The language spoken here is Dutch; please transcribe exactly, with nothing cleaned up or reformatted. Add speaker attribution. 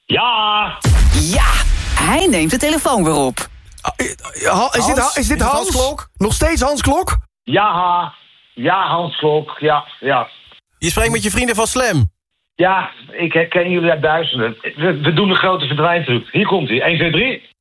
Speaker 1: Ja!
Speaker 2: Ja, hij neemt de telefoon weer op.
Speaker 3: Ha, is, dit, is dit Hans? Klok? Nog steeds Hans Klok?
Speaker 1: Ja, ja, Hans Klok, ja, ja.
Speaker 3: Je spreekt met je vrienden van Slam.
Speaker 1: Ja, ik herken jullie uit duizenden. We, we doen een grote verdwijntruc. Hier komt hij, één, twee, drie.